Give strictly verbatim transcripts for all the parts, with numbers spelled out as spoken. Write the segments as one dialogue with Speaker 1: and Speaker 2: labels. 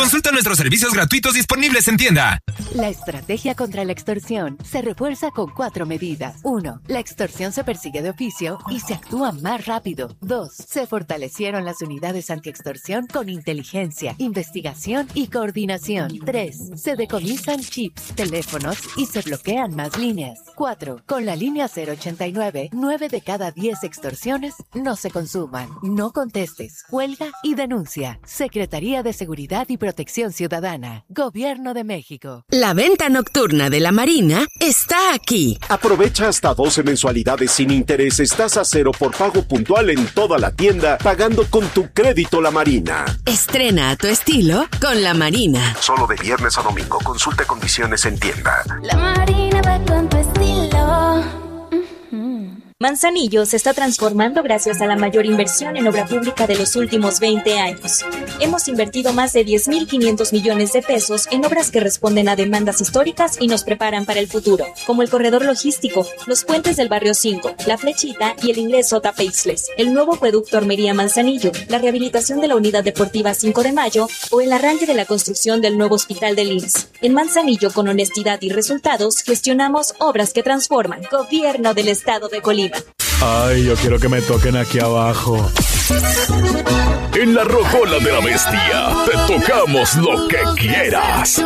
Speaker 1: Consulta nuestros servicios gratuitos disponibles en tienda.
Speaker 2: La estrategia contra la extorsión se refuerza con cuatro medidas. Uno, la extorsión se persigue de oficio y se actúa más rápido. Dos, se fortalecieron las unidades antiextorsión con inteligencia, investigación y coordinación. Tres, se decomisan chips, teléfonos y se bloquean más líneas. Cuatro, con la línea cero ochenta y nueve, nueve de cada diez extorsiones no se consuman. No contestes, cuelga y denuncia. Secretaría de Seguridad y Protección Ciudadana. Gobierno de México.
Speaker 3: La venta nocturna de la Marina está aquí.
Speaker 4: Aprovecha hasta doce mensualidades sin intereses, tasa cero por pago puntual en toda la tienda, pagando con tu crédito La Marina.
Speaker 3: Estrena a tu estilo con La Marina.
Speaker 4: Solo de viernes a domingo. Consulte condiciones en tienda.
Speaker 5: La Marina va con tu estilo.
Speaker 6: Manzanillo se está transformando gracias a la mayor inversión en obra pública de los últimos veinte años. Hemos invertido más de diez mil quinientos millones de pesos en obras que responden a demandas históricas y nos preparan para el futuro, como el corredor logístico, los puentes del barrio cinco, la Flechita y el ingreso Tapeixles, el nuevo acueducto Armería-Manzanillo, la rehabilitación de la unidad deportiva cinco de mayo o el arranque de la construcción del nuevo hospital del I M S S. En Manzanillo, con honestidad y resultados, gestionamos obras que transforman. Gobierno del Estado de Colima.
Speaker 7: Ay, yo quiero que me toquen aquí abajo.
Speaker 8: En la Rocola de la Bestia te tocamos lo que quieras.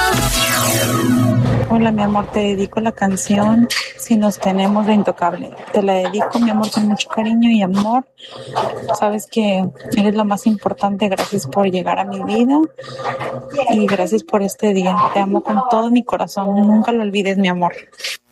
Speaker 9: Hola, mi amor, te dedico la canción Si nos tenemos de Intocable. Te la dedico, mi amor, con mucho cariño y amor. Sabes que eres lo más importante. Gracias por llegar a mi vida y gracias por este día. Te amo con todo mi corazón. Nunca lo olvides, mi amor.